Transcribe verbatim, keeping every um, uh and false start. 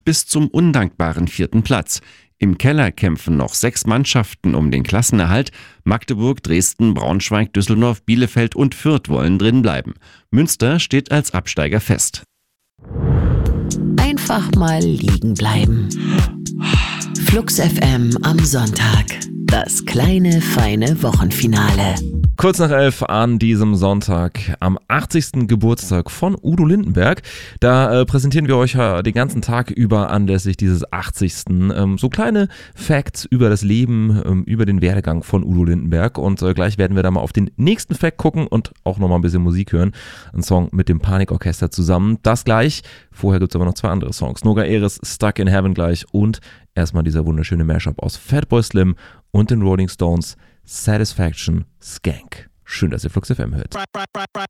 bis zum undankbaren vierten Platz. Im Keller kämpfen noch sechs Mannschaften um den Klassenerhalt. Magdeburg, Dresden, Braunschweig, Düsseldorf, Bielefeld und Fürth wollen drin bleiben. Münster steht als Absteiger fest. Einfach mal liegen bleiben. Flux F M am Sonntag. Das kleine, feine Wochenfinale. Kurz nach elf an diesem Sonntag, am achtzigsten Geburtstag von Udo Lindenberg. Da äh, präsentieren wir euch äh, den ganzen Tag über anlässlich dieses achtzigsten Ähm, so kleine Facts über das Leben, ähm, über den Werdegang von Udo Lindenberg. Und äh, gleich werden wir da mal auf den nächsten Fact gucken und auch nochmal ein bisschen Musik hören. Ein Song mit dem Panikorchester zusammen. Das gleich. Vorher gibt es aber noch zwei andere Songs. Noga Eres, Stuck in Heaven gleich und erstmal dieser wunderschöne Mashup aus Fatboy Slim und den Rolling Stones, Satisfaction Skank. Schön, dass ihr Flux F M hört.